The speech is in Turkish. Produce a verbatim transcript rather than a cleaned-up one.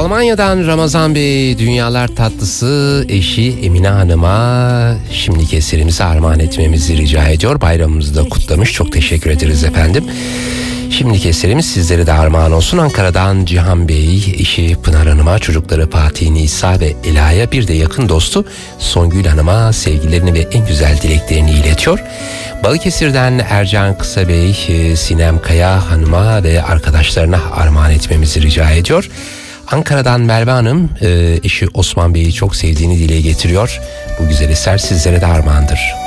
Almanya'dan Ramazan Bey dünyalar tatlısı eşi Emine Hanım'a şimdiki eserimizi armağan etmemizi rica ediyor. Bayramımızı da kutlamış. Çok teşekkür ederiz efendim. Şimdiki eserimiz sizlere de armağan olsun. Ankara'dan Cihan Bey, eşi Pınar Hanım'a, çocukları Fatih, Nisa ve Ela'ya, bir de yakın dostu Songül Hanım'a sevgilerini ve en güzel dileklerini iletiyor. Balıkesir'den Ercan Kısa Bey, Sinem Kaya Hanım'a ve arkadaşlarına armağan etmemizi rica ediyor. Ankara'dan Merve Hanım, eşi Osman Bey'i çok sevdiğini dile getiriyor. Bu güzel eser sizlere de armağandır.